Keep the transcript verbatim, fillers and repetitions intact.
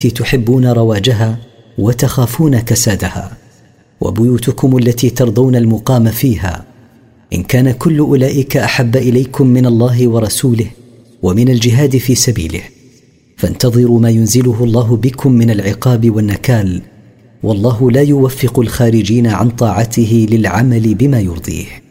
تحبون رواجها وتخافون كسادها، وبيوتكم التي ترضون المقام فيها، إن كان كل أولئك أحب إليكم من الله ورسوله ومن الجهاد في سبيله، فانتظروا ما ينزله الله بكم من العقاب والنكال، والله لا يوفق الخارجين عن طاعته للعمل بما يرضيه.